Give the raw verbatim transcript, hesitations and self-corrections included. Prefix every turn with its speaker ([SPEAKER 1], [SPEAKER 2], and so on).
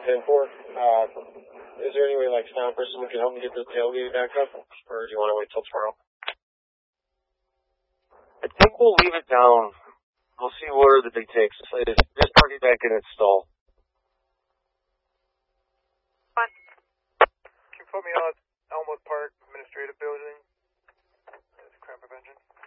[SPEAKER 1] ten four. Uh, is there any way, like, sound person can help me get the tailgate back up? Or do you want to wait till tomorrow?
[SPEAKER 2] I think we'll leave it down. We'll see where the day takes. Just park it back in its stall.
[SPEAKER 3] Fine. Can you put me on Elmwood Park Administrative Building? That's crime prevention.